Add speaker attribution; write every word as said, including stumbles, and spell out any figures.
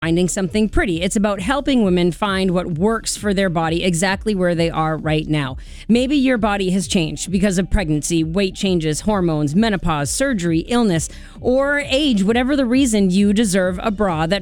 Speaker 1: finding something pretty. It's about helping women find what works for their body exactly where they are right now. Maybe your body has changed because of pregnancy, weight changes, hormones, menopause, surgery, illness, or age. Whatever the reason, you deserve a bra that